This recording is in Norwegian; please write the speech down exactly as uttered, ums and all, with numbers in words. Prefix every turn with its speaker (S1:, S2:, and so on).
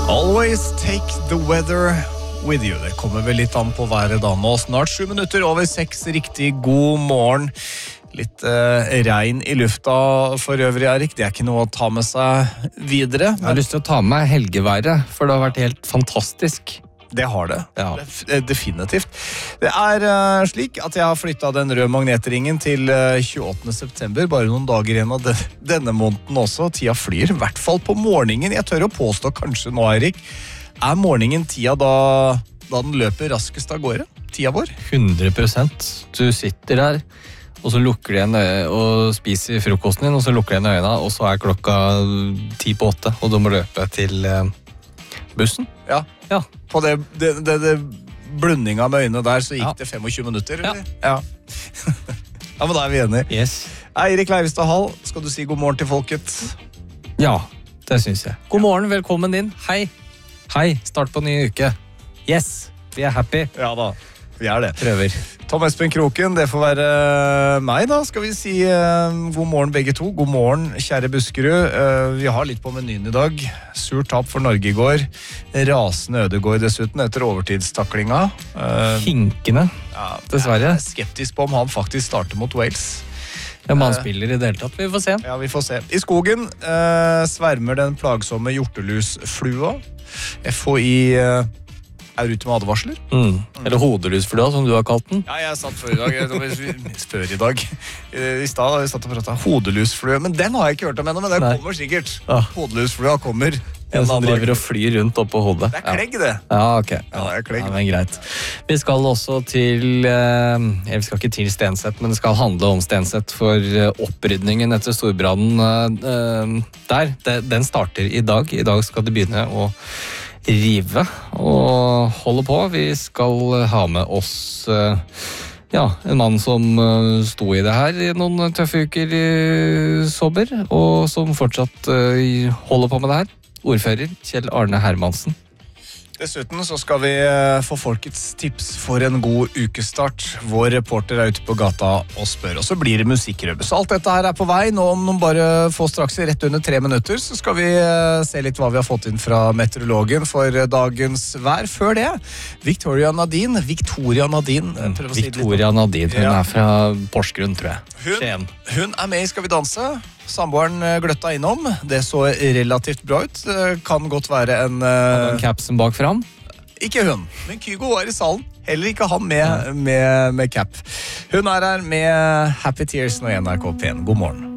S1: Always take the weather with you. Det kommer vel litt an på været da nå. Snart sju minutter over seks. Riktig god morgen. Litt eh, regn i lufta for øvrig, Erik. Det er ikke noe å ta med seg videre.
S2: Jeg har lyst til å ta med meg helgeværet, for det har vært helt fantastisk.
S1: Det har det.
S2: Ja.
S1: Det definitivt. Det er uh, slik at jeg har flyttet den røde magnetringen til uh, tjueåttende september, bare noen dager igjen av de, denne måneden også. Tida flyr, i hvert fall på morgenen. Jeg tør å påstå kanskje nå, Erik, er morgenen tida da, da den løper raskest av gårde? Tida vår?
S2: hundre prosent. Du sitter der, og så lukker du igjen øye og spiser frokosten din, og så lukker du igjen øynene, og så er klokka ti på åtte, og du må løpe til uh, bussen.
S1: Ja.
S2: Ja.
S1: På det, det, det, det blundinga med øynene der, så gikk
S2: Ja.
S1: det femogtjue minutter,
S2: Ja.
S1: eller? Ja. Ja, men da er vi enige.
S2: Yes.
S1: Eirik Leivestad Hall, skal du si god morgen til folket?
S2: Ja, det synes jeg. God morgen, velkommen inn. Hei. Hei, start på ny uke. Yes, vi er happy.
S1: Ja da, vi er det.
S2: Prøver.
S1: Tom Espen Kroken, det får være meg da, skal vi si uh, god morgen begge to. God morgen, kjære Buskerud. Uh, vi har litt på menyen i dag. Sur tap for Norge i går. Rasende Ødegård dessuten etter overtidstaklinga. Uh,
S2: Hinkende,
S1: ja,
S2: dessverre.
S1: Jeg er skeptisk på om han faktisk starter mot Wales.
S2: Ja, man spiller i det hele tatt. Vi får se.
S1: Ja, vi får se. I skogen uh, svermer den plagsomme hjortelusflua. F H I uh, er ute med advarsler.
S2: Mm. Eller hodelusflua, som du har kalt den.
S1: Ja, jeg satt før i dag. Før i dag. I stad har vi satt og pratet hodelusflue, men den har jeg ikke hørt om ennå, men den
S2: Nei.
S1: kommer sikkert.
S2: Ja.
S1: Hodelusflua kommer.
S2: En som driver og flyr rundt oppå hodet.
S1: Det er klegg, det.
S2: Ja, ok.
S1: Ja, det er klegg.
S2: Ja, men greit. Vi skal også til eh, Vi skal ikke til Stenseth, men det skal handle om Stenseth, for eh, opprydningen etter storbrannen eh, der, det, den starter i dag. I dag skal det begynne å rive og holde på. Vi skal ha med oss eh, ja, en mann som uh, sto i det her i noen tøffe uker i sommer, og som fortsatt uh, holder på med det her. Ordfører Kjell Arne Hermansen.
S1: Dessuten så skal vi eh, få folkets tips for en god ukestart. Vår reporter er ute på gata og spør, og så blir det musikkrøbe. Så alt dette her er på vei. Nå om noen bare får straks rett under tre minutter, så skal vi eh, se litt hva vi har fått inn fra meteorologen for eh, dagens vær. Før det, Victoria Nadine. Victoria Nadine. eh, prøv å si det litt.
S2: Victoria Nadine, hun
S1: Ja.
S2: er fra Porsgrunn, tror jeg.
S1: Hun,
S2: Skien.
S1: hun er med i Skal vi danse. Samboeren eh, gløtta innom. Det så relativt bra ut. Eh, Kan godt være en...
S2: Hadde
S1: eh,
S2: han capsen bak fram.
S1: Ikke hun, men Kygo var i salen. Heller ikke han med, med, med cap. Hun er her med Happy Tears nå i N R K P en. God morgen.